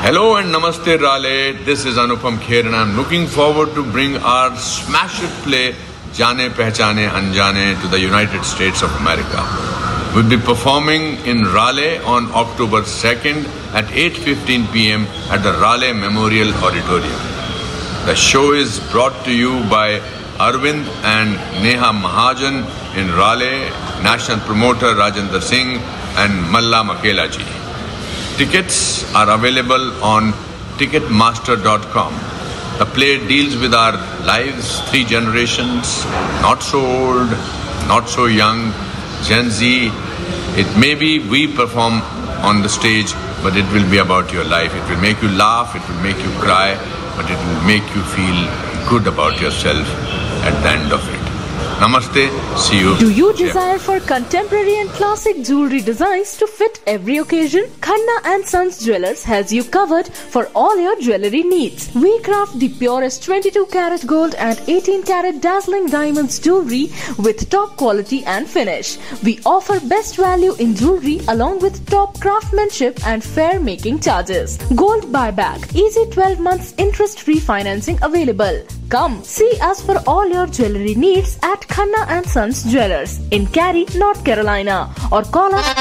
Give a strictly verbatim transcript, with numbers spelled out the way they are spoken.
Hello and Namaste Raleigh. This is Anupam Kher and I'm looking forward to bring our smash hit play Jaane Pehchane Anjane to the United States of America. We'll be performing in Raleigh on October second at eight fifteen p.m. at the Raleigh Memorial Auditorium. The show is brought to you by Arvind and Neha Mahajan in Raleigh, national promoter Rajendra Singh and Malla Makela ji. Tickets are available on ticketmaster dot com. The play deals with our lives, three generations, not so old, not so young, Gen Z. It may be we perform on the stage, but it will be about your life. It will make you laugh, it will make you cry, but it will make you feel good about yourself at the end of it. Namaste, see you. Do you desire for contemporary and classic jewelry designs to fit every occasion? Khanna and Sons Jewelers has you covered for all your jewelry needs. We craft the purest twenty-two karat gold and eighteen karat dazzling diamonds jewelry with top quality and finish. We offer best value in jewelry along with top craftsmanship and fair making charges. Gold buyback, easy twelve months interest-free financing available. Come see us for all your jewelry needs at Khanna and Sons Jewelers in Cary, North Carolina, or call us